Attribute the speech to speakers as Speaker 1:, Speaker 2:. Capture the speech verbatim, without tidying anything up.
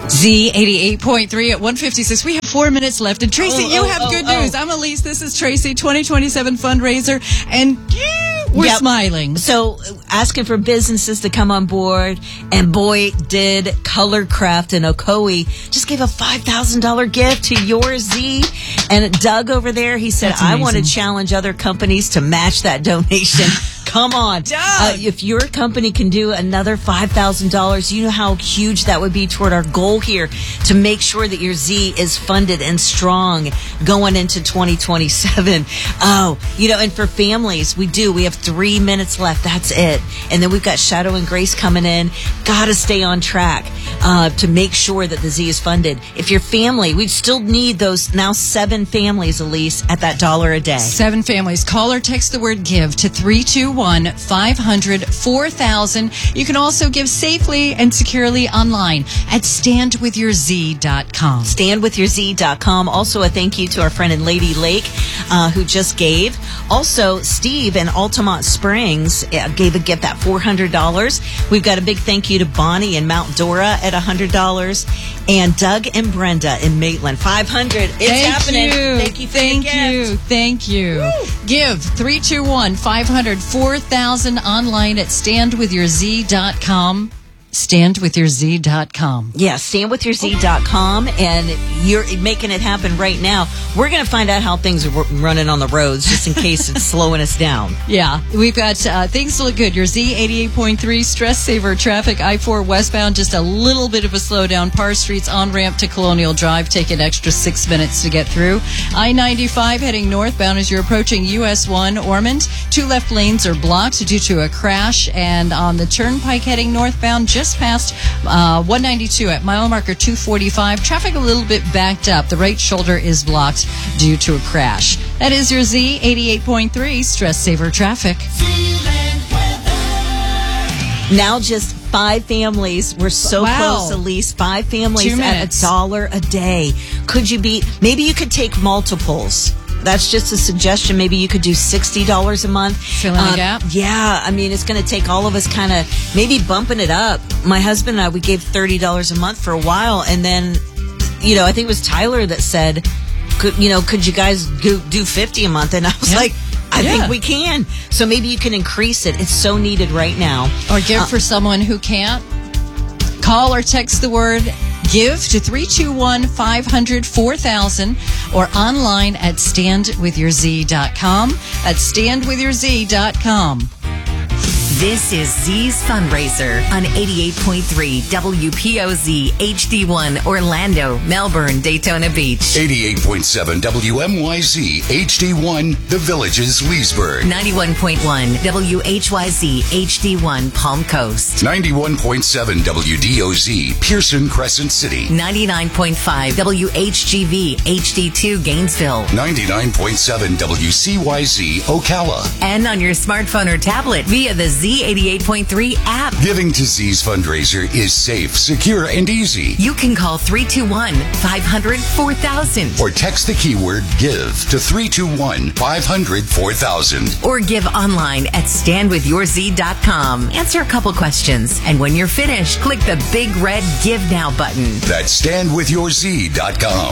Speaker 1: Z eighty-eight point three at one fifty-six. We have four minutes left. And Tracy,
Speaker 2: oh,
Speaker 1: you
Speaker 2: oh,
Speaker 1: have
Speaker 2: oh,
Speaker 1: good
Speaker 2: oh.
Speaker 1: news. I'm Elise. This is Tracy, twenty twenty-seven fundraiser. And yeah, we're
Speaker 2: Yep.
Speaker 1: smiling.
Speaker 2: So asking for businesses to come on board. And boy, did Colorcraft and Ocoee just gave a five thousand dollars gift to your Z. And Doug over there, he said,
Speaker 1: That's
Speaker 2: I want to
Speaker 1: amazing.
Speaker 2: challenge other companies to match that donation. Come on. Uh, if your company can do another five thousand dollars, you know how huge that would be toward our goal here to make sure that your Z is funded and strong going into twenty twenty-seven. Oh, you know, and for families, we do. We have three minutes left. That's it. And then we've got Shadow and Grace coming in. Got to stay on track uh, to make sure that the Z is funded. If your family, we still need those now seven families, Elise, at that dollar a day.
Speaker 1: Seven families. Call or text the word GIVE to three two one, five hundred, four thousand. You can also give safely and securely online at stand with your z dot com.
Speaker 2: stand with your z dot com. Also, a thank you to our friend in Lady Lake uh, who just gave. Also, Steve in Altamont Springs uh, gave a gift at four hundred dollars. We've got a big thank you to Bonnie in Mount Dora at one hundred dollars. And Doug and Brenda in Maitland, five hundred dollars. It's
Speaker 1: Thank
Speaker 2: happening.
Speaker 1: You.
Speaker 2: Thank you for
Speaker 1: Thank
Speaker 2: your
Speaker 1: you.
Speaker 2: gift.
Speaker 1: Thank you. Woo. Give three two one, five hundred, four thousand online at stand with your z dot com. stand with your z dot com.
Speaker 2: Yeah, stand with your z dot com, and you're making it happen right now. We're going to find out how things are running on the roads, just in case it's slowing us down.
Speaker 1: Yeah, we've got uh, things to look good. Your Z eighty-eight point three stress saver traffic, I four westbound, just a little bit of a slowdown. Parr Street's on ramp to Colonial Drive, take an extra six minutes to get through. I ninety-five heading northbound as you're approaching U S one Ormond. Two left lanes are blocked due to a crash, and on the Turnpike heading northbound, just past uh, one ninety-two at mile marker two forty-five. Traffic a little bit backed up. The right shoulder is blocked due to a crash. That is your Z eighty-eight point three stress saver traffic.
Speaker 2: Now just five families. We're so
Speaker 1: Wow.
Speaker 2: close, Elise. Five families
Speaker 1: Two
Speaker 2: at
Speaker 1: minutes.
Speaker 2: a dollar a day. Could you be, maybe you could take multiples. That's just a suggestion. Maybe you could do sixty dollars a month.
Speaker 1: Fill in the
Speaker 2: Um,
Speaker 1: gap?
Speaker 2: Yeah. I mean, it's going to take all of us kind of maybe bumping it up. My husband and I, we gave thirty dollars a month for a while. And then, you know, I think it was Tyler that said, could, you know, could you guys do, do fifty a month? And I was
Speaker 1: Yeah.
Speaker 2: like, I
Speaker 1: Yeah.
Speaker 2: think we can. So maybe you can increase it. It's so needed right now.
Speaker 1: Or give
Speaker 2: Uh,
Speaker 1: for someone who can't. Call or text the word GIVE to three two one, five hundred, four thousand or online at stand with your z dot com. At stand with your z dot com.
Speaker 3: This is Z's Fundraiser on eighty-eight point three W P O Z H D one Orlando, Melbourne, Daytona Beach.
Speaker 4: eighty-eight point seven W M Y Z H D one, The Villages, Leesburg.
Speaker 3: ninety-one point one W H Y Z H D one Palm Coast.
Speaker 4: ninety-one point seven W D O Z Pearson, Crescent City.
Speaker 3: ninety-nine point five W H G V H D two Gainesville.
Speaker 4: ninety-nine point seven W C Y Z Ocala.
Speaker 3: And on your smartphone or tablet via the Z eighty-eight point three app.
Speaker 4: Giving to Z's fundraiser is safe, secure, and easy.
Speaker 3: You can call three two one, five hundred, four thousand.
Speaker 4: Or text the keyword GIVE to three two one, five hundred, four thousand.
Speaker 3: Or give online at stand with your z dot com. Answer a couple questions, and when you're finished, click the big red Give Now button.
Speaker 4: That's stand with your z dot com.